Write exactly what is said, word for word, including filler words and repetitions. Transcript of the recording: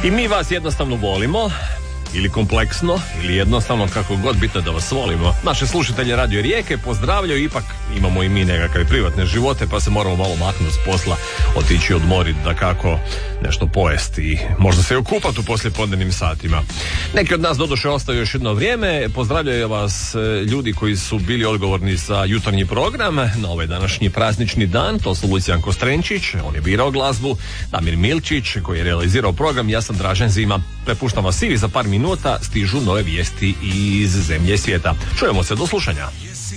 I mi vas jednostavno volimo, ili kompleksno, ili jednostavno, kako god, bitno da vas volimo. Naše slušatelje Radio Rijeke pozdravljaju, ipak imamo i mi nekakve privatne živote, pa se moramo malo maknuti s posla, otići odmoriti, da kako nešto pojesti i možda se i okupati u poslijepodnevnim satima. Neki od nas doduše ostaju još jedno vrijeme. Pozdravljaju vas ljudi koji su bili odgovorni za jutarnji program na ovaj današnji praznični dan. To su Lucijan Kostrenčić, on je birao glazbu, Damir Milčić koji je realizirao program, ja sam Dražen Zima. Prepuštam vas i za par minuta stižu nove vijesti iz zemlje i svijeta. Čujemo se, do slušanja.